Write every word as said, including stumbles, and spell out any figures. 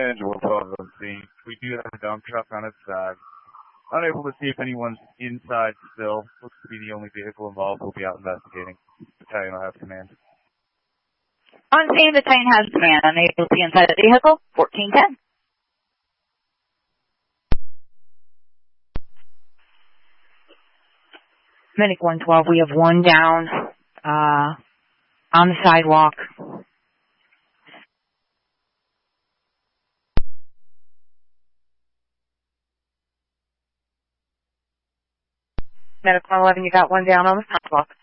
Engine one twelve on scene. We do have a dump truck on its side. Unable to see if anyone's inside still. Looks to be the only vehicle involved. We'll be out investigating. Battalion will have command. On scene, battalion has command. Unable to see inside the vehicle. fourteen ten. Medic one twelve, we have one down uh, on the sidewalk. Medic one eleven, you got one down on the sidewalk.